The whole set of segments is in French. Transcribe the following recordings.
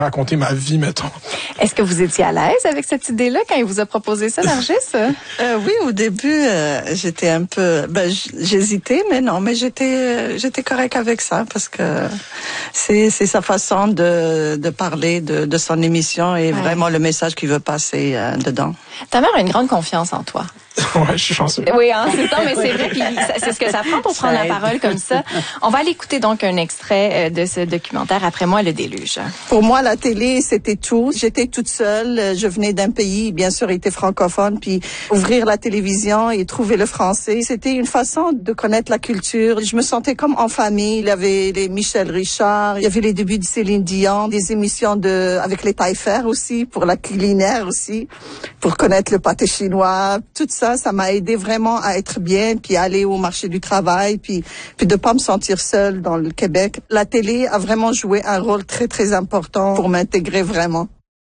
raconter ma vie, mettons. Est-ce que vous étiez à l'aise avec cette idée-là quand il vous a proposé ça, Nargis? Oui, au début, j'étais un peu, j'hésitais, mais non, mais j'étais correct avec ça parce que c'est sa façon de parler de son émission et vraiment le message qu'il veut passer dedans. Ta mère a une grande confiance en toi. Ouais, je suis chanceux. Oui, hein, c'est ça, mais c'est vrai, puis c'est ce que ça prend pour prendre la parole comme ça. On va aller écouter donc un extrait de ce documentaire, Après moi, le déluge. Pour moi, la télé, c'était tout. J'étais toute seule. Je venais d'un pays, bien sûr, était francophone, puis ouvrir la télévision et trouver le français, c'était une façon de connaître la culture. Je me sentais comme en famille. Il y avait les Michel Richard, il y avait les débuts de Céline Dion, des émissions avec les Taillefer aussi, pour la culinaire aussi, pour connaître le pâté chinois, tout ça. Ça m'a aidé vraiment à être bien, puis aller au marché du travail, puis de pas me sentir seule dans le Québec. La télé a vraiment joué un rôle très, très important pour m'intégrer vraiment.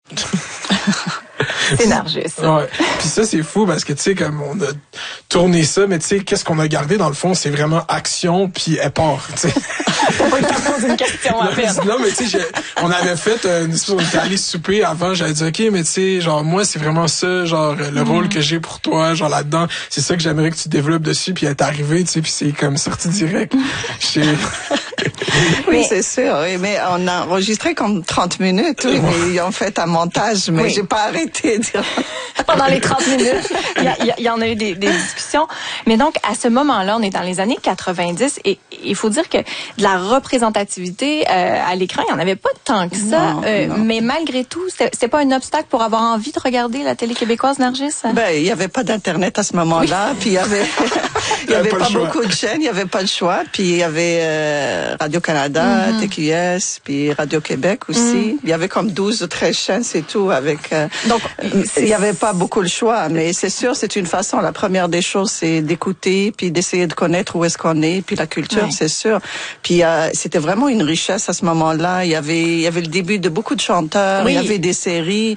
C'est Nargis. Ouais. Puis ça, c'est fou parce que, tu sais, comme on a tourné ça, mais tu sais, qu'est-ce qu'on a gardé dans le fond, c'est vraiment action puis éport, tu sais. T'as pas eu le temps de poser une question à peine. Non, mais tu sais, on avait fait on était allé souper avant, j'avais dit, OK, mais tu sais, genre, moi, c'est vraiment ça, genre, le rôle que j'ai pour toi, genre, là-dedans, c'est ça que j'aimerais que tu développes dessus, puis elle est arrivée, tu sais, puis c'est comme sorti direct. Oui, c'est sûr, oui, mais on a enregistré comme 30 minutes, oui, mais ils ont fait un montage, mais j'ai pas arrêté. Pendant les 30 minutes, il y en a eu des discussions. Mais donc, à ce moment-là, on est dans les années 90 et il faut dire que de la représentativité à l'écran, il n'y en avait pas tant que ça. Non. Mais malgré tout, c'était pas un obstacle pour avoir envie de regarder la télé québécoise, Nargis? Il y avait pas d'Internet à ce moment-là, puis il y avait pas beaucoup de chaînes, il y avait pas de choix, puis il y avait Radio-Canada, TQS, puis Radio-Québec aussi. Il y avait comme 12 ou 13 chaînes, c'est tout, avec... Donc, il y avait pas beaucoup le choix, mais c'est sûr, c'est une façon. La première des choses, c'est d'écouter, puis d'essayer de connaître où est-ce qu'on est, puis la culture, c'est sûr. Puis c'était vraiment une richesse à ce moment-là. Il y avait le début de beaucoup de chanteurs, il y avait des séries.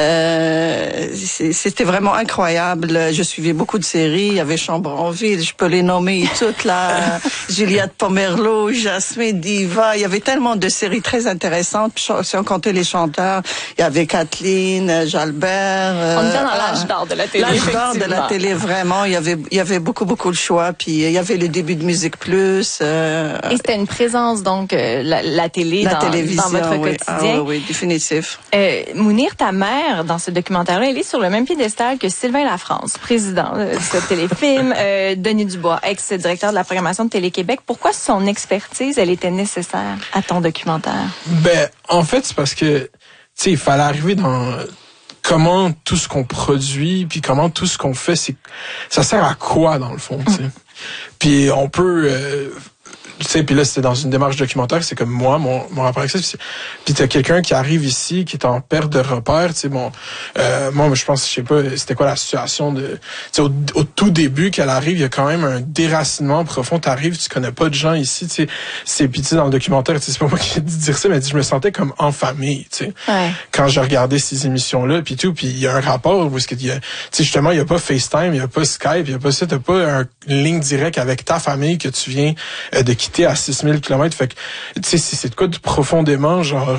C'était vraiment incroyable. Je suivais beaucoup de séries. Il y avait Chambronville, je peux les nommer toutes là. Juliette Pomerleau, Jasmine Diva. Il y avait tellement de séries très intéressantes. Si on comptait les chanteurs, il y avait Kathleen, Jalbert. On était dans l'âge d'or de la télé. L'âge d'or de la télé, vraiment. Il y avait beaucoup de choix. Puis il y avait le début de Musique Plus. Et c'était une présence, donc, la télé dans votre quotidien. Oui, définitif. Mounir, ta mère, dans ce documentaire-là, elle est sur le même piédestal que Sylvain Lafrance, président de ce téléfilm, Denis Dubois, ex-directeur de la programmation de Télé-Québec. Pourquoi son expertise, elle était nécessaire à ton documentaire? En fait, c'est parce que, tu sais, il fallait arriver dans comment tout ce qu'on produit, puis comment tout ce qu'on fait, ça sert à quoi, dans le fond, tu sais. Puis on peut... tu sais, puis là, c'était dans une démarche documentaire, c'est comme moi, mon rapport avec ça. Puis t'as quelqu'un qui arrive ici, qui est en perte de repères, tu sais, moi, je pense, je sais pas, c'était quoi la situation de... Tu sais, au tout début qu'elle arrive, il y a quand même un déracinement profond. T'arrives, tu connais pas de gens ici, tu sais. Puis tu sais, dans le documentaire, c'est pas moi qui ai dit dire ça, mais je me sentais comme en famille, tu sais. Ouais. Quand je regardais ces émissions-là, puis tout, puis il y a un rapport où est-ce qu'il y a... Tu sais, justement, il y a pas FaceTime, il y a pas Skype, il y a pas ça, t'as pas une ligne directe avec ta famille que tu viens de quitter à 6000 km. Fait que, tu sais, c'est de quoi de profondément, genre,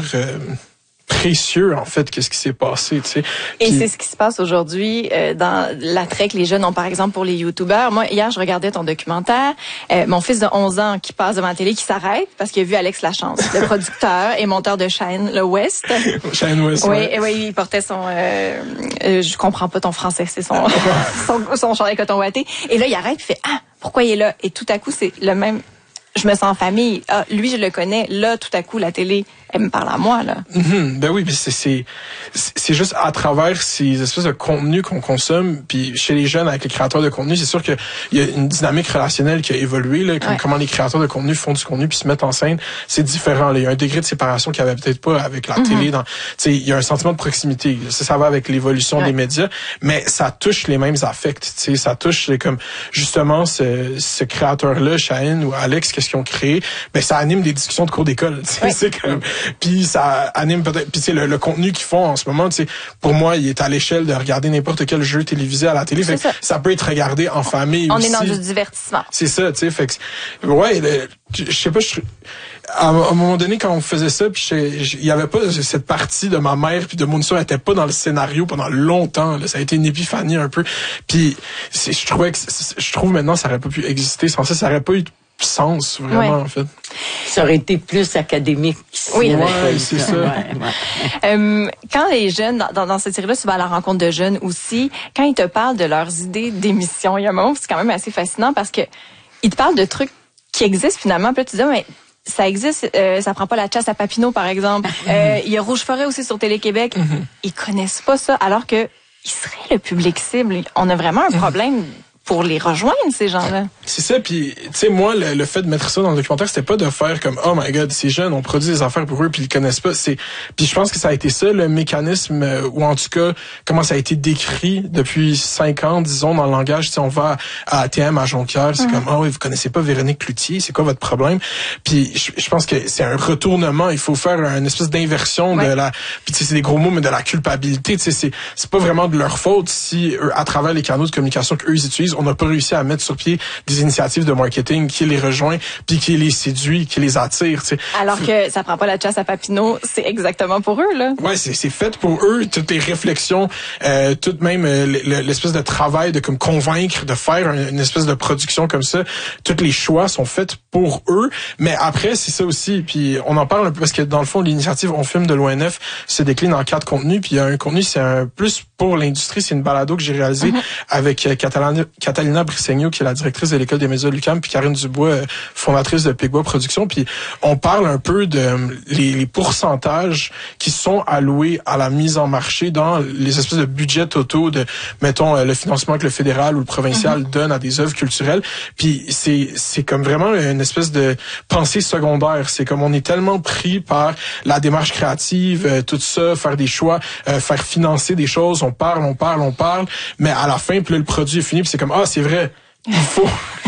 précieux, en fait, qu'est-ce qui s'est passé, tu sais. Et c'est ce qui se passe aujourd'hui dans l'attrait que les jeunes ont, par exemple, pour les youtubeurs. Moi, hier, je regardais ton documentaire. Mon fils de 11 ans qui passe devant la télé, qui s'arrête parce qu'il a vu Alex Lachance, le producteur et monteur de Shine le West. Shine West, oui, il portait son... je comprends pas ton français, c'est son chandail coton ouaté. Et là, il arrête, il fait « Ah, pourquoi il est là? » Et tout à coup, c'est le même... Je me sens en famille. Ah, lui, je le connais. Là, tout à coup, la télé, elle me parle à moi, là. Ben oui, mais c'est juste à travers ces espèces de contenus qu'on consomme, puis chez les jeunes, avec les créateurs de contenu, c'est sûr qu'il y a une dynamique relationnelle qui a évolué, là, comment les créateurs de contenu font du contenu puis se mettent en scène, c'est différent, là. Il y a un degré de séparation qu'il y avait peut-être pas avec la télé. Tu sais, il y a un sentiment de proximité. Ça va avec l'évolution des médias, mais ça touche les mêmes affects. Tu sais, ça touche comme justement ce créateur-là, Shaheen ou Alex, qu'est-ce qu'ils ont créé. Ben ça anime des discussions de cours d'école. C'est comme puis ça anime peut-être, puis tu sais le contenu qu'ils font en ce moment, tu sais, pour moi, il est à l'échelle de regarder n'importe quel jeu télévisé à la télé, fait que ça peut être regardé en famille on aussi. est dans du divertissement. C'est ça, tu sais, fait que ouais, je sais pas, à un moment donné quand on faisait ça, puis il y avait pas cette partie de ma mère puis de mon histoire, elle était pas dans le scénario pendant longtemps, là, ça a été une épiphanie un peu. Puis je trouve maintenant ça aurait pas pu exister sans ça aurait pas eu de sens vraiment en fait. Ça aurait été plus académique. Oui, c'est ça. Quand les jeunes, dans cette série-là, tu vas à la rencontre de jeunes aussi, quand ils te parlent de leurs idées d'émission, il y a un moment où c'est quand même assez fascinant parce que ils te parlent de trucs qui existent finalement. Puis là, tu dis, mais ça existe, ça prend pas la chasse à Papineau, par exemple. Il y a Rouge Forêt aussi sur Télé-Québec. Ils connaissent pas ça, alors que ils seraient le public cible. On a vraiment un problème pour les rejoindre, ces gens-là. C'est ça, puis tu sais, moi, le fait de mettre ça dans le documentaire, c'était pas de faire comme « Oh my God, ces jeunes, on produit des affaires pour eux, puis ils le connaissent pas. » Puis je pense que ça a été ça, le mécanisme, ou en tout cas, comment ça a été décrit depuis 5 ans, disons, dans le langage. Tu sais, on va à ATM, à Jonquière, c'est comme « Ah oui, vous connaissez pas Véronique Cloutier, c'est quoi votre problème? » Puis je pense que c'est un retournement, il faut faire une espèce d'inversion de la... Puis tu sais, c'est des gros mots, mais de la culpabilité. Tu sais, c'est pas vraiment de leur faute si, à travers les canaux de communication qu'eux ils utilisent, on n'a pas réussi à mettre sur pied des initiatives de marketing qui les rejoint, puis qui les séduit, qui les attire. T'sais. Alors que ça prend pas la chasse à Papineau, c'est exactement pour eux, là. Ouais, c'est fait pour eux. Toutes les réflexions, tout même l'espèce de travail de comme convaincre, de faire une espèce de production comme ça. Tous les choix sont faits pour eux. Mais après, c'est ça aussi. Puis on en parle un peu parce que dans le fond, l'initiative On Filme de l'ONF se décline en 4 contenus. Puis il y a un contenu, c'est un plus pour l'industrie. C'est une balado que j'ai réalisée avec Catalina Brisegno, qui est la directrice de l'École des médias de l'UQAM, puis Karine Dubois, fondatrice de Pigbois Productions. Puis on parle un peu de les pourcentages qui sont alloués à la mise en marché dans les espèces de budgets totaux de, mettons, le financement que le fédéral ou le provincial donne à des œuvres culturelles. Puis c'est comme vraiment une espèce de pensée secondaire. C'est comme on est tellement pris par la démarche créative, tout ça, faire des choix, faire financer des choses. On parle, mais à la fin, puis là, le produit est fini, puis c'est comme, ah, c'est vrai, il faut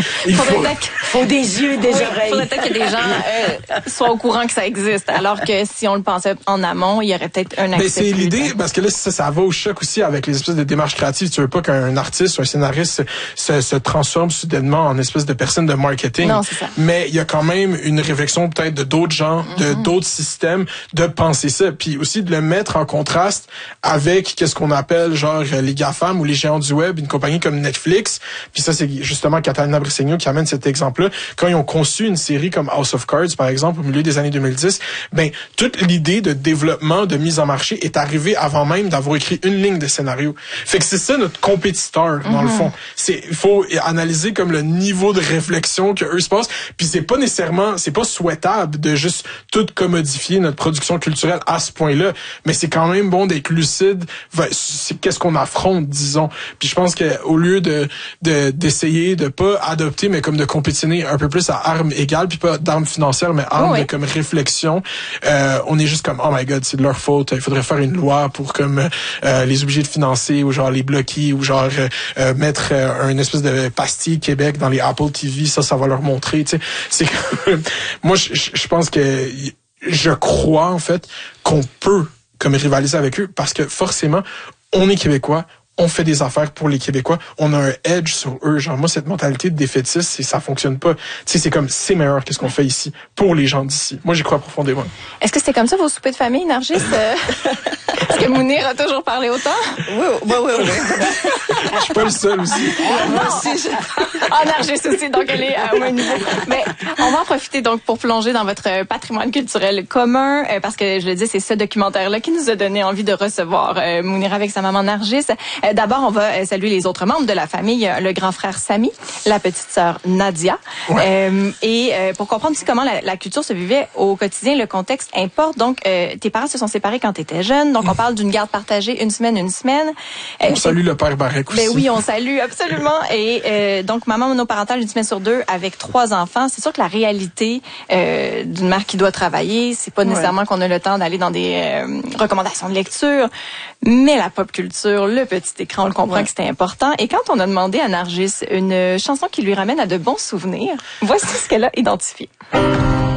des yeux, des oreilles. Faudrait peut-être que des gens soient au courant que ça existe, alors que si on le pensait en amont, il y aurait peut-être un accès. Mais c'est l'idée, parce que là, ça va au choc aussi avec les espèces de démarches créatives. Tu veux pas qu'un artiste ou un scénariste se transforme soudainement en espèce de personne de marketing. Non, c'est ça. Mais il y a quand même une réflexion peut-être de d'autres gens, de d'autres systèmes, de penser ça. Puis aussi de le mettre en contraste avec qu'est-ce qu'on appelle genre les GAFAM ou les géants du web, une compagnie comme Netflix. Puis ça, c'est justement Catalina Brisegno qui amène cet exemple-là. Quand ils ont conçu une série comme House of Cards, par exemple, au milieu des années 2010, ben toute l'idée de développement, de mise en marché est arrivée avant même d'avoir écrit une ligne de scénario. Fait que c'est ça notre compétiteur, dans le fond. Il faut analyser comme le niveau de réflexion que eux se passent. Puis c'est pas souhaitable de juste tout commodifier notre production culturelle à ce point-là. Mais c'est quand même bon d'être lucide. C'est qu'est-ce qu'on affronte, disons. Puis je pense que au lieu d'essayer de pas adopter, mais comme de compétitionner un peu plus à armes égales, puis pas d'armes financières, mais armes de comme réflexion. On est juste comme, oh my God, c'est de leur faute. Il faudrait faire une loi pour comme les obliger de financer, ou genre les bloquer, ou genre mettre une espèce de pastille Québec dans les Apple TV. Ça va leur montrer. Tu sais, c'est moi, je pense que je crois en fait qu'on peut comme rivaliser avec eux parce que forcément, on est Québécois. On fait des affaires pour les Québécois. On a un edge sur eux. Genre, moi, cette mentalité de défaitiste, ça fonctionne pas. Tu sais, c'est comme, c'est meilleur que ce qu'on fait ici pour les gens d'ici. Moi, j'y crois profondément. Est-ce que c'était comme ça vos soupers de famille, Nargis? Est-ce que Mounir a toujours parlé autant? Oui. Je suis pas le seul aussi. Moi aussi, Nargis aussi, donc elle est au même niveau. Mais on va en profiter donc pour plonger dans votre patrimoine culturel commun, parce que je le dis, c'est ce documentaire-là qui nous a donné envie de recevoir Mounir avec sa maman Nargis. D'abord, on va saluer les autres membres de la famille, le grand frère Sami, la petite sœur Nadia. Ouais. Pour comprendre aussi comment la culture se vivait au quotidien, le contexte importe. Donc, tes parents se sont séparés quand tu étais jeune. Donc, on parle d'une garde partagée une semaine. On salue le père Barrec aussi. Ben oui, on salue absolument. Et donc, maman monoparentale une semaine sur 2 avec 3 enfants. C'est sûr que la réalité d'une mère qui doit travailler, c'est pas nécessairement qu'on a le temps d'aller dans des recommandations de lecture, mais la pop culture, le petit écran, on le comprend que c'était important. Et quand on a demandé à Nargis une chanson qui lui ramène à de bons souvenirs, voici ce qu'elle a identifié.